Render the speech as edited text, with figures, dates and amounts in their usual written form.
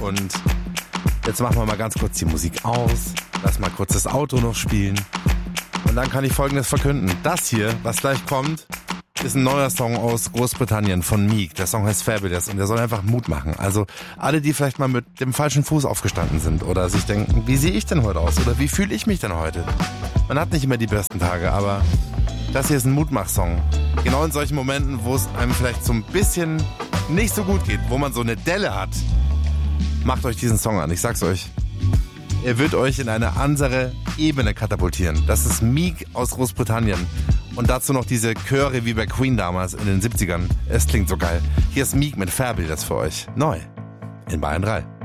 Und jetzt machen wir mal ganz kurz die Musik aus. Lass mal kurz das Auto noch spielen. Und dann kann ich Folgendes verkünden. Das hier, was gleich kommt, ist ein neuer Song aus Großbritannien von Meek. Der Song heißt Fabulous und der soll einfach Mut machen. Also alle, die vielleicht mal mit dem falschen Fuß aufgestanden sind oder sich denken, wie sehe ich denn heute aus oder wie fühle ich mich denn heute? Man hat nicht immer die besten Tage, aber das hier ist ein Mutmach-Song. Genau in solchen Momenten, wo es einem vielleicht so ein bisschen nicht so gut geht, wo man so eine Delle hat, macht euch diesen Song an. Ich sag's euch. Er wird euch in eine andere Ebene katapultieren. Das ist Meek aus Großbritannien. Und dazu noch diese Chöre wie bei Queen damals in den 70ern. Es klingt so geil. Hier ist Meek mit Fabulous für euch. Neu in Bayern 3.